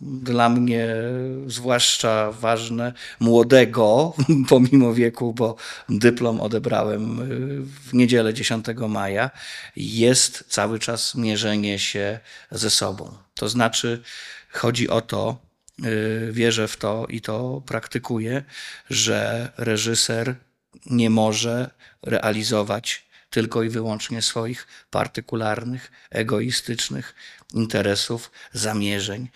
dla mnie zwłaszcza ważne, młodego, pomimo wieku, bo dyplom odebrałem w niedzielę 10 maja, jest cały czas mierzenie się ze sobą. To znaczy, chodzi o to, wierzę w to i to praktykuję, że reżyser nie może realizować tylko i wyłącznie swoich partykularnych, egoistycznych interesów, zamierzeń,